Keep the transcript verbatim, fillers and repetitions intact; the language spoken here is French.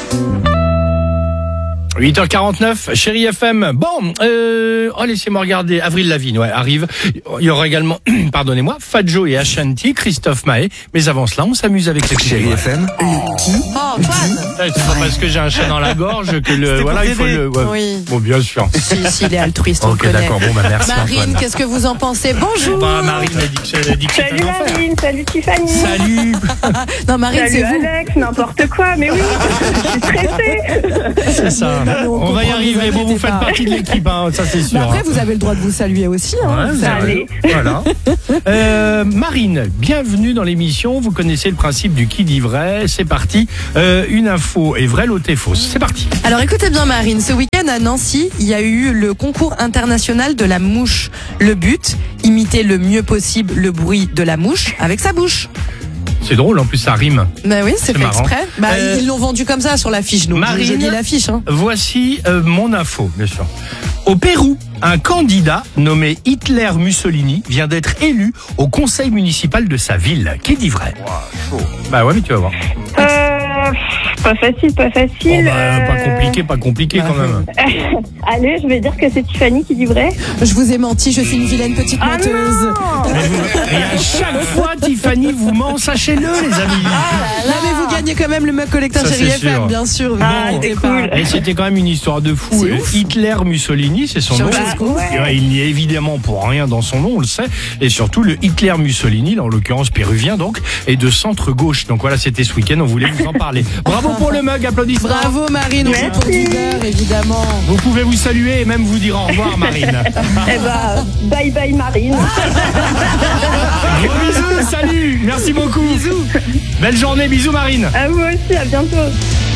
huit heures quarante-neuf, Chérie F M. Bon, euh, oh, laissez-moi regarder. Avril Lavigne, ouais, arrive. Il y aura également, pardonnez-moi, Fat Joe et Ashanti, Christophe Maé. Mais avant cela, on s'amuse avec les Chérie F M. Oh, Antoine. C'est pas parce que j'ai un chat dans la gorge que le, voilà, il faut le, ouais. Oui. Bon, bien sûr. Si, si, il est altruiste, on Ok, le connaît. d'accord, bon, bah, merci, Marine, Antoine. qu'est-ce que vous en pensez? Bonjour. Bah, Marine a dit que c'est- elle a dit que c'était Salut un enfer. Marine, salut Tiffany. Salut. Non, Marine, Salut c'est vous. Alex, n'importe quoi, mais oui, je suis stressée. C'est ça. non, on On va y comprend, arriver. vous Bon, vous inquiétez faites pas. partie de l'équipe, hein, ça c'est sûr. Mais après, vous avez le droit de vous saluer aussi. Hein. Ouais, vous avez- Allez. Voilà. Euh, Marine, bienvenue dans l'émission. Vous connaissez le principe du qui dit vrai. C'est parti. Euh, une info est vraie, l'autre est fausse. C'est parti. Alors écoutez bien Marine, ce week-end à Nancy, il y a eu le concours international de la mouche. Le but, imiter le mieux possible le bruit de la mouche avec sa bouche. C'est drôle, en plus ça rime. Bah oui, c'est C'est fait marrant. exprès. Bah, Euh, ils l'ont vendu comme ça sur l'affiche, donc Marine, je dis l'affiche. Hein. Voici euh, mon info, bien sûr. Au Pérou, un candidat nommé Hitler Mussolini vient d'être élu au conseil municipal de sa ville. Qui dit vrai? Bah ouais, mais tu vas voir. Euh, pas facile, pas Bon, facile. bah, euh, Pas compliqué, pas compliqué quand même. Allez, je vais dire que c'est Tiffany qui dit vrai. Je vous ai menti, je suis une vilaine petite Ah menteuse. non. Mais vous- et à chaque fois, Tiffany vous ment, sachez-le, les amis. Là, mais vous gagnez quand même le mug collecteur Ça, Chérie c'est F M, sûr. bien sûr. vous Ah, inquiétez c'est pas. cool. Et c'était quand même une histoire de fou. C'est Euh, ouf. Hitler Mussolini, c'est son Sur nom. le Bah, scoop. ouais. Et ouais, il n'y est évidemment pour rien dans son nom, on le sait. Et surtout, le Hitler Mussolini, là, en l'occurrence péruvien donc, est de centre-gauche. Donc voilà, c'était ce week-end, on voulait vous en parler. Bravo pour le mug, applaudissements. Bravo Marine, on est pour du beurre, évidemment. Vous pouvez vous saluer et même vous dire au revoir, Marine. Eh bah, bye bye Marine. Gros bisous, salut, merci beaucoup. Bisous. Belle journée, bisous, Marine. À vous aussi, à bientôt.